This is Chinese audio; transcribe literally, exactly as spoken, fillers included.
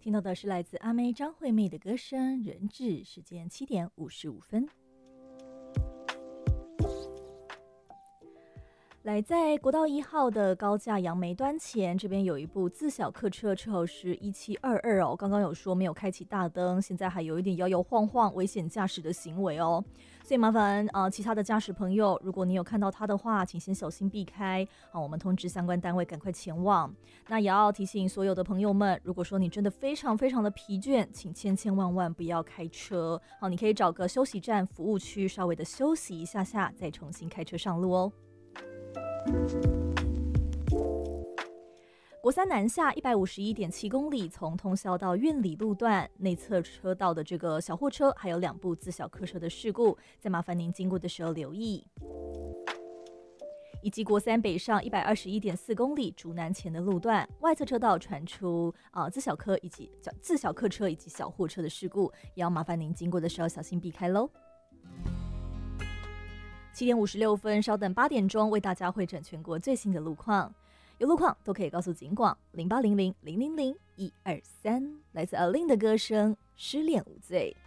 听到的是来自阿妹张惠妹的歌声《人质》，时间七点五十五分。来，在国道一号的高架杨梅端前，这边有一部自小客车，车号是一七二二哦。刚刚有说没有开启大灯，现在还有一点摇摇晃晃、危险驾驶的行为哦。所以麻烦呃其他的驾驶朋友，如果你有看到他的话，请先小心避开。好，我们通知相关单位赶快前往。那也要提醒所有的朋友们，如果说你真的非常非常的疲倦，请千千万万不要开车。好，你可以找个休息站、服务区，稍微的休息一下下，再重新开车上路哦。国三南下一百五十一点七公里，从通霄到苑里路段内侧车道的这个小货车，还有两部自小客车的事故，再麻烦您经过的时候留意。以及国三北上一百二十一点四公里，竹南前的路段外侧车道传出啊、呃、自小客以及自小客车以及小货车的事故，也要麻烦您经过的时候小心避开喽。七点五十六分，稍等八点钟，为大家汇整全国最新的路况。有路况都可以告诉警广零八零零零零零一二三。来自 Alin 的歌声《失恋无罪》。